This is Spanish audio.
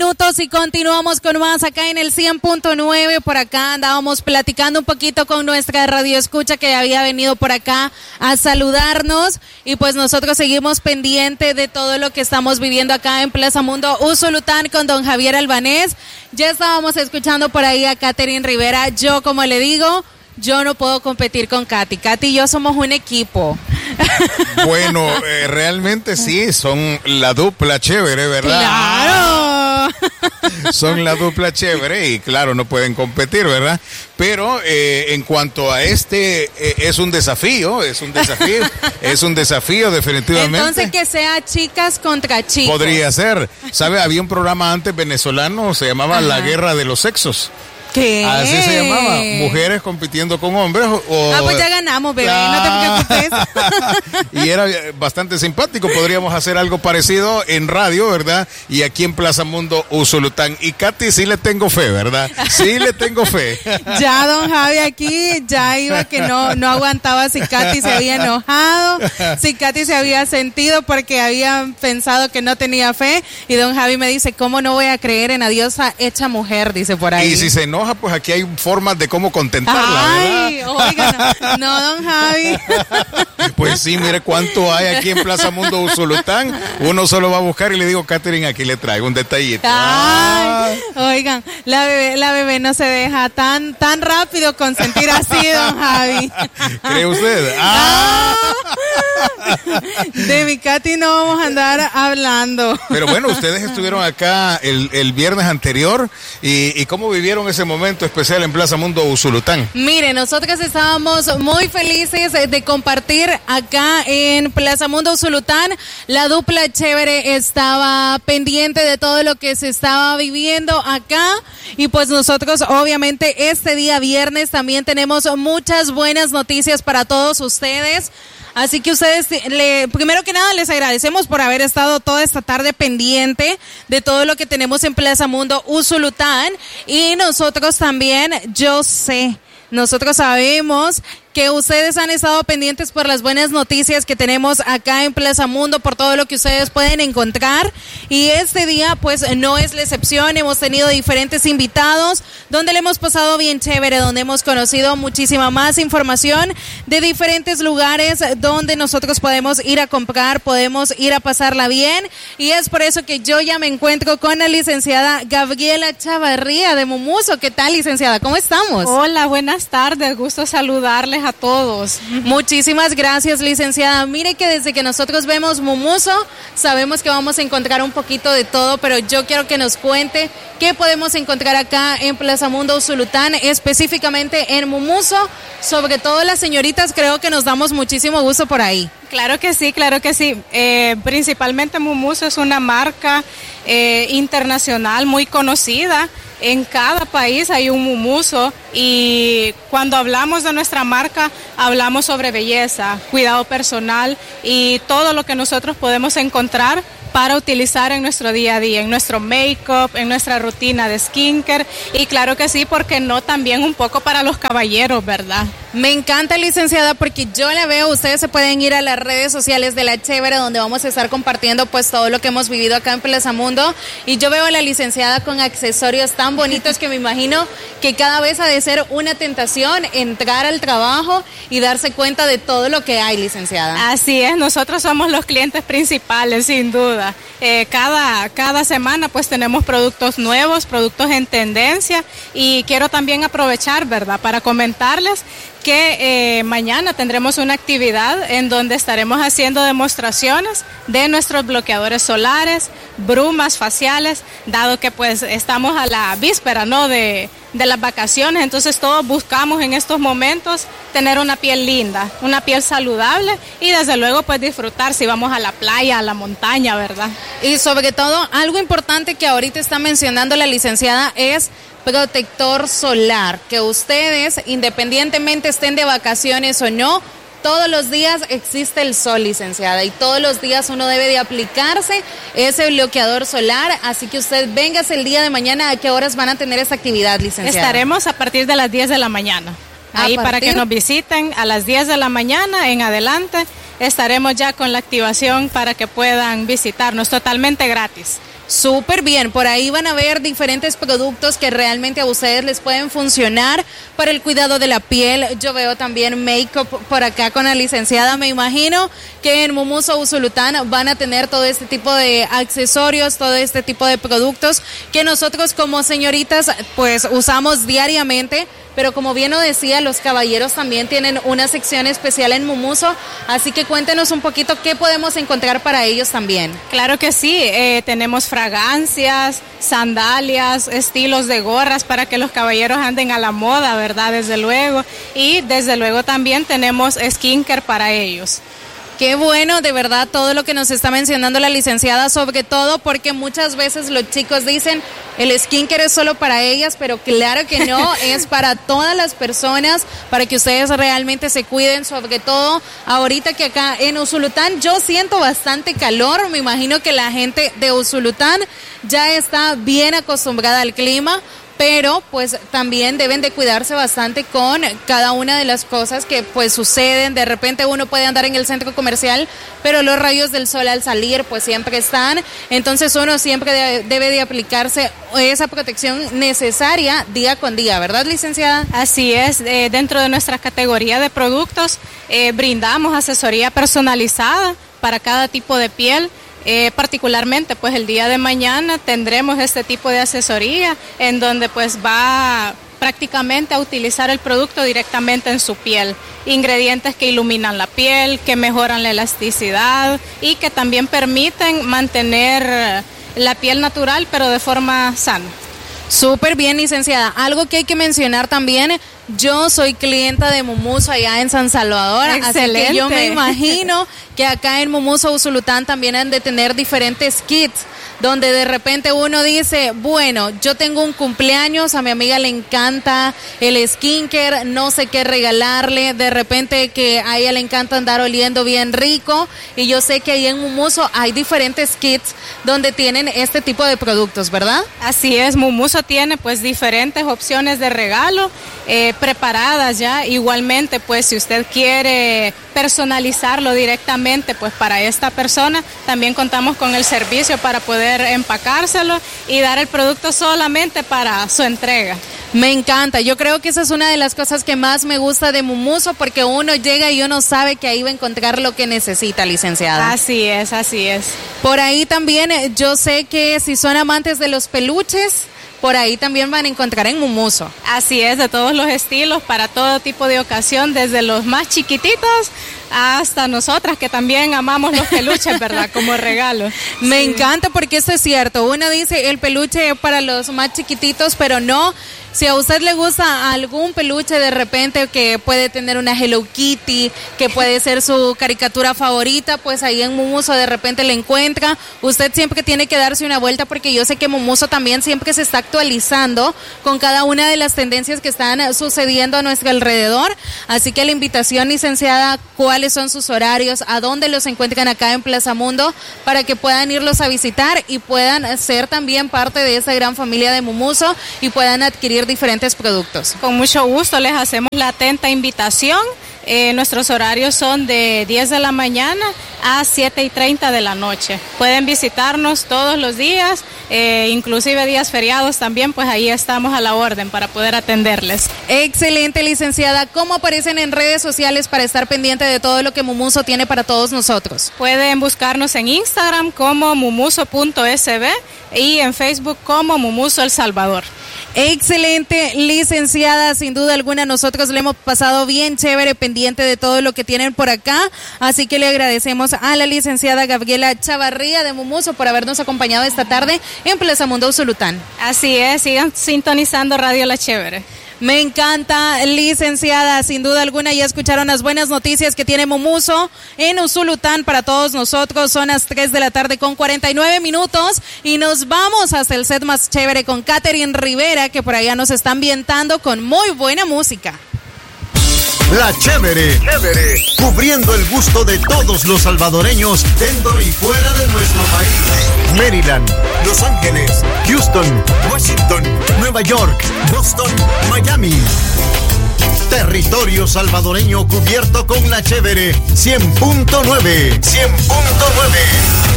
minutos y continuamos con más acá en el 100.9. Por acá andábamos platicando un poquito con nuestra radioescucha que había venido por acá a saludarnos, y pues nosotros seguimos pendiente de todo lo que estamos viviendo acá en Plaza Mundo Usulután con don Javier Albanés. Ya estábamos escuchando por ahí a Catherine Rivera. Yo, como le digo, yo no puedo competir con Katy. Katy y yo somos un equipo. Bueno, realmente sí, son la dupla chévere, ¿verdad? ¡Claro! Son la dupla chévere y claro, no pueden competir, ¿verdad? Pero en cuanto a es un desafío definitivamente. Entonces que sea chicas contra chicos. Podría ser. ¿Sabe? Había un programa antes venezolano, se llamaba La Guerra de los Sexos. ¿Qué? Así se llamaba, mujeres compitiendo con hombres. Pues ya ganamos, bebé, no te preocupes. Y era bastante simpático, podríamos hacer algo parecido en radio, ¿verdad? Y aquí en Plaza Mundo Usulután. Y Katy, sí le tengo fe, ¿verdad? Sí le tengo fe. Ya don Javi aquí, ya iba que no aguantaba si Katy se había enojado, si Katy se había sentido porque había pensado que no tenía fe. Y don Javi me dice, ¿cómo no voy a creer en la diosa hecha mujer? Dice por ahí. Y si se enoja, pues aquí hay formas de cómo contentarla, ay, ¿verdad? Oiga, no, don Javi. Pues sí, mire cuánto hay aquí en Plaza Mundo Usulután. Uno solo va a buscar y le digo, Catherine, aquí le traigo un detallito. Ay, oigan, la bebé no se deja tan rápido consentir así, don Javi. ¿Cree usted? De mi Katy no vamos a andar hablando. Pero bueno, ustedes estuvieron acá el viernes anterior y ¿cómo vivieron ese momento especial en Plaza Mundo Usulután? Mire, nosotros estábamos muy felices de compartir acá en Plaza Mundo Usulután. La dupla chévere estaba pendiente de todo lo que se estaba viviendo acá, y pues nosotros obviamente este día viernes también tenemos muchas buenas noticias para todos ustedes. Así que ustedes, primero que nada, les agradecemos por haber estado toda esta tarde pendiente de todo lo que tenemos en Plaza Mundo Usulután. Y nosotros también, nosotros sabemos que ustedes han estado pendientes por las buenas noticias que tenemos acá en Plaza Mundo, por todo lo que ustedes pueden encontrar, y este día pues no es la excepción. Hemos tenido diferentes invitados donde le hemos pasado bien chévere, donde hemos conocido muchísima más información de diferentes lugares donde nosotros podemos ir a comprar, podemos ir a pasarla bien, y es por eso que yo ya me encuentro con la licenciada Gabriela Chavarría de Mumuso. ¿Qué tal, licenciada? ¿Cómo estamos? Hola, buenas tardes, gusto saludarles a todos. Muchísimas gracias, licenciada. Mire que desde que nosotros vemos Mumuso, sabemos que vamos a encontrar un poquito de todo, pero yo quiero que nos cuente qué podemos encontrar acá en Plaza Mundo Usulután, específicamente en Mumuso. Sobre todo las señoritas, creo que nos damos muchísimo gusto por ahí. Claro que sí, claro que sí. Principalmente Mumuso es una marca internacional muy conocida. En cada país hay un Mumuso, y cuando hablamos de nuestra marca hablamos sobre belleza, cuidado personal y todo lo que nosotros podemos encontrar para utilizar en nuestro día a día, en nuestro make-up, en nuestra rutina de skincare, y claro que sí, porque no, también un poco para los caballeros, ¿verdad? Me encanta, licenciada, porque yo la veo, ustedes se pueden ir a las redes sociales de La Chévere, donde vamos a estar compartiendo pues todo lo que hemos vivido acá en Plaza Mundo, y yo veo a la licenciada con accesorios tan bonitos que me imagino que cada vez ha de ser una tentación entrar al trabajo y darse cuenta de todo lo que hay, licenciada. Así es, nosotros somos los clientes principales, sin duda. Cada semana pues tenemos productos nuevos, productos en tendencia, y quiero también aprovechar, ¿verdad?, para comentarles que mañana tendremos una actividad en donde estaremos haciendo demostraciones de nuestros bloqueadores solares, brumas faciales, dado que pues estamos a la víspera, ¿no?, de las vacaciones. Entonces todos buscamos en estos momentos tener una piel linda, una piel saludable, y desde luego pues disfrutar si vamos a la playa, a la montaña, ¿verdad? Y sobre todo, algo importante que ahorita está mencionando la licenciada es protector solar, que ustedes, independientemente estén de vacaciones o no, todos los días existe el sol, licenciada, y todos los días uno debe de aplicarse ese bloqueador solar. Así que usted véngase el día de mañana. ¿A qué horas van a tener esta actividad, licenciada? Estaremos a partir de las 10 de la mañana. Ahí para que nos visiten a las 10 de la mañana en adelante. Estaremos ya con la activación para que puedan visitarnos, totalmente gratis. Súper bien, por ahí van a ver diferentes productos que realmente a ustedes les pueden funcionar para el cuidado de la piel. Yo veo también make-up por acá con la licenciada. Me imagino que en Mumuso Usulután van a tener todo este tipo de accesorios, todo este tipo de productos que nosotros como señoritas pues usamos diariamente. Pero como bien lo decía, los caballeros también tienen una sección especial en Mumuso, así que cuéntenos un poquito qué podemos encontrar para ellos también. Claro que sí, tenemos fragancias, sandalias, estilos de gorras para que los caballeros anden a la moda, ¿verdad? Desde luego, y desde luego también tenemos skincare para ellos. Qué bueno, de verdad, todo lo que nos está mencionando la licenciada, sobre todo porque muchas veces los chicos dicen el skincare es solo para ellas, pero claro que no, es para todas las personas, para que ustedes realmente se cuiden, sobre todo ahorita que acá en Usulután yo siento bastante calor. Me imagino que la gente de Usulután ya está bien acostumbrada al clima, pero pues también deben de cuidarse bastante con cada una de las cosas que pues suceden. De repente uno puede andar en el centro comercial, pero los rayos del sol al salir pues siempre están, entonces uno siempre debe de aplicarse esa protección necesaria día con día, ¿verdad, licenciada? Así es, dentro de nuestra categoría de productos brindamos asesoría personalizada para cada tipo de piel. Particularmente pues el día de mañana tendremos este tipo de asesoría en donde pues va prácticamente a utilizar el producto directamente en su piel, ingredientes que iluminan la piel, que mejoran la elasticidad y que también permiten mantener la piel natural pero de forma sana. Súper bien, licenciada. Algo que hay que mencionar también, yo soy clienta de Mumuso allá en San Salvador. Excelente. Así que yo me imagino que acá en Mumuso Usulután también han de tener diferentes kits donde de repente uno dice, bueno, yo tengo un cumpleaños, a mi amiga le encanta el skincare, no sé qué regalarle, de repente que a ella le encanta andar oliendo bien rico, y yo sé que ahí en Mumuso hay diferentes kits donde tienen este tipo de productos, ¿verdad? Así es, Mumuso tiene pues diferentes opciones de regalo preparadas ya. Igualmente pues si usted quiere personalizarlo directamente pues para esta persona, también contamos con el servicio para poder empacárselo y dar el producto solamente para su entrega. Me encanta, yo creo que esa es una de las cosas que más me gusta de Mumuso, porque uno llega y uno sabe que ahí va a encontrar lo que necesita, licenciada. Así es, así es. Por ahí también yo sé que si son amantes de los peluches, por ahí también van a encontrar en Mumuso. Así es, de todos los estilos, para todo tipo de ocasión, desde los más chiquititos hasta nosotras que también amamos los peluches, ¿verdad? Como regalo. Me encanta, porque esto es cierto. Uno dice el peluche para los más chiquititos, pero no. Si a usted le gusta algún peluche de repente que puede tener una Hello Kitty, que puede ser su caricatura favorita, pues ahí en Mumuso de repente le encuentra. Usted siempre tiene que darse una vuelta, porque yo sé que Mumuso también siempre se está actualizando con cada una de las tendencias que están sucediendo a nuestro alrededor. Así que la invitación, licenciada, ¿cuáles son sus horarios? ¿A dónde los encuentran acá en Plaza Mundo para que puedan irlos a visitar y puedan ser también parte de esa gran familia de Mumuso y puedan adquirir diferentes productos? Con mucho gusto les hacemos la atenta invitación. Nuestros horarios son de 10 de la mañana a 7:30 de la noche. Pueden visitarnos todos los días, inclusive días feriados también, pues ahí estamos a la orden para poder atenderles. Excelente, licenciada. ¿Cómo aparecen en redes sociales para estar pendiente de todo lo que Mumuso tiene para todos nosotros? Pueden buscarnos en Instagram como mumuso.sb y en Facebook como Mumuso El Salvador. Excelente, licenciada, sin duda alguna nosotros le hemos pasado bien chévere pendiente de todo lo que tienen por acá, así que le agradecemos a la licenciada Gabriela Chavarría de Mumuso por habernos acompañado esta tarde en Plaza Mundo Usulután. Así es, sigan sintonizando Radio La Chévere. Me encanta, licenciada, sin duda alguna ya escucharon las buenas noticias que tiene Mumuso en Usulután para todos nosotros. Son las 3 de la tarde con 49 minutos y nos vamos hasta el set más chévere con Catherine Rivera, que por allá nos está ambientando con muy buena música. La Chévere, cubriendo el gusto de todos los salvadoreños dentro y fuera de nuestro país. Maryland, Los Ángeles, Houston, Washington, Nueva York, Boston, Miami. Territorio salvadoreño cubierto con La Chévere 100.9.